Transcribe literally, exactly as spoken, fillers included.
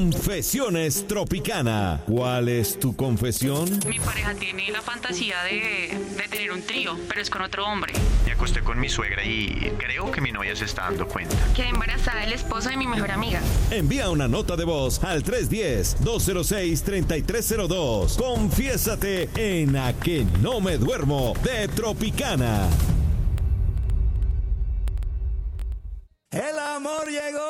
Confesiones Tropicana. ¿Cuál es tu confesión? Mi pareja tiene la fantasía de, de tener un trío, pero es con otro hombre. Me acosté con mi suegra y creo que mi novia se está dando cuenta. Quedé embarazada del esposo de mi mejor amiga. Envía una nota de voz al tres uno cero, dos cero seis, tres tres cero dos. Confiésate en A Que No Me Duermo de Tropicana. El amor llegó